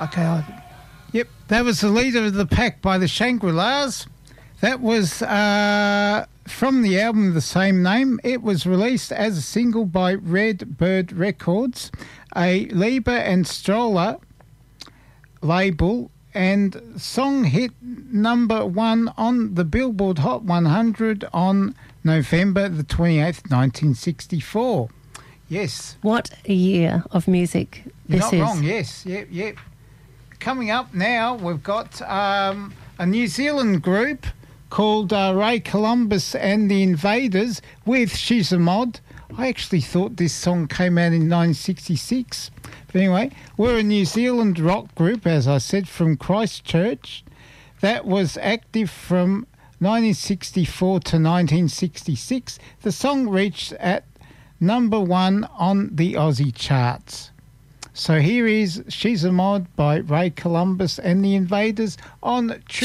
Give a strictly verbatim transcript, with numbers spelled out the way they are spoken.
Okay, I, yep, that was The Leader of the Pack by the Shangri-Las. That was uh, from the album of the same name. It was released as a single by Red Bird Records, a Lieber and Stroller label, and song hit number one on the Billboard Hot one hundred on November the twenty-eighth, nineteen sixty-four. Yes. What a year of music this You're not is. wrong, yes, yep, yep. Coming up now, we've got um, a New Zealand group called uh, Ray Columbus and the Invaders with She's a Mod. I actually thought this song came out in nineteen sixty-six. But anyway, we're a New Zealand rock group, as I said, from Christchurch. That was active from nineteen sixty-four to nineteen sixty-six. The song reached at number one on the Aussie charts. So here is She's a Mod by Ray Columbus and the Invaders on